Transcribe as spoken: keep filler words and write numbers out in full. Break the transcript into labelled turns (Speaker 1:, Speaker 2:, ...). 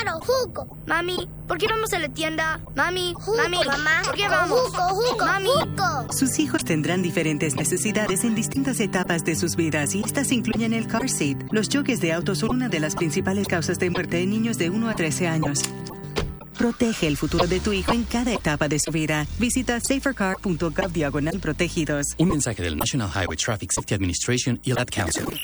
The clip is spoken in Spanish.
Speaker 1: Claro, jugo.
Speaker 2: Mami, ¿por qué vamos a la tienda? Mami,
Speaker 1: Jugo,
Speaker 2: mami,
Speaker 1: mamá.
Speaker 2: ¿por qué vamos?
Speaker 1: Jugo, jugo,
Speaker 2: Mami.
Speaker 1: jugo.
Speaker 3: Sus hijos tendrán diferentes necesidades en distintas etapas de sus vidas y estas incluyen el car seat. Los choques de autos son una de las principales causas de muerte en niños de uno a trece años. Protege el futuro de tu hijo en cada etapa de su vida. Visita safercar punto gov diagonal protegidos.
Speaker 4: Un mensaje del National Highway Traffic Safety Administration y el Ad Council.